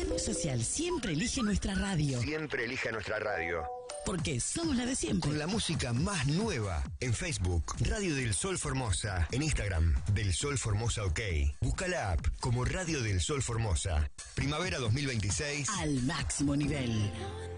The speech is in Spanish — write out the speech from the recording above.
Social siempre elige nuestra radio. Siempre elija nuestra radio. Porque somos la de siempre. Con la música más nueva. En Facebook, Radio del Sol Formosa. En Instagram, Del Sol Formosa OK. Busca la app como Radio del Sol Formosa. Primavera 2026. Al máximo nivel.